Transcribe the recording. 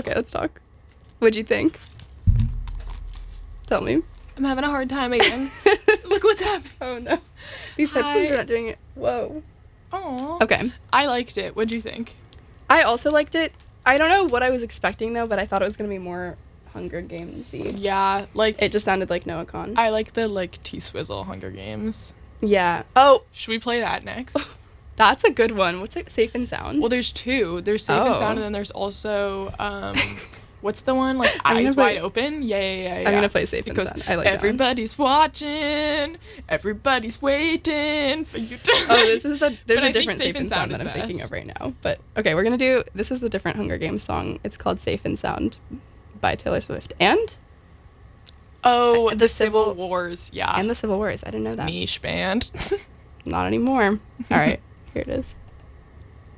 Okay, let's talk. What'd you think? Tell me. I'm having a hard time again. Look what's happening. Oh no. These headphones are not doing it. Whoa. Oh. Okay. I liked it. What'd you think? I also liked it. I don't know what I was expecting though, but I thought it was gonna be more Hunger Games-y. Yeah, like It just sounded like Noah Con. I like the like T-Swizzle Hunger Games. Yeah. Oh, Should we play that next? that's a good one. What's it? Safe and Sound? Well, there's two. There's Safe and Oh. Sound, and then there's also what's the one like I'm gonna Eyes play- Wide Open? Yeah. I'm gonna play Safe and Because Sound. I like that one. everybody's watching, everybody's waiting for you to. Oh, there's But a I think different Safe and Sound is that I'm thinking best. of right now. But okay, this is a different Hunger Games song. It's called Safe and Sound by Taylor Swift and Oh, The the Civil- Civil Wars. Yeah. the Civil Wars. I didn't know that. Niche band. Not anymore. All right, here it is.